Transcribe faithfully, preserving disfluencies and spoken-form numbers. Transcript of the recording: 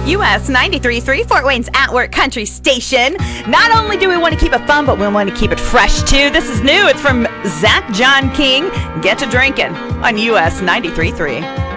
U S ninety-three point three, Fort Wayne's At Work Country Station. Not only do we want to keep it fun, but we want to keep it fresh too. This is new. It's from Zach John King. Get to drinking on U S ninety-three point three.